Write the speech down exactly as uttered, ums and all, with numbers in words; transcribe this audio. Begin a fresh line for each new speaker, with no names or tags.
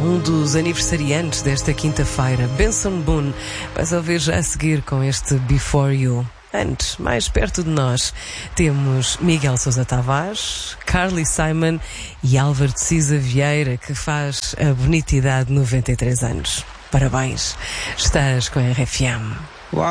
um dos aniversariantes desta quinta-feira, Benson Boone. Vais ouvir já a seguir com este Before You. Antes, mais perto de nós, temos Miguel Sousa Tavares, Carly Simon e Álvaro de Cisa Vieira, que faz a bonita idade de noventa e três anos. Parabéns, estás com a R F M.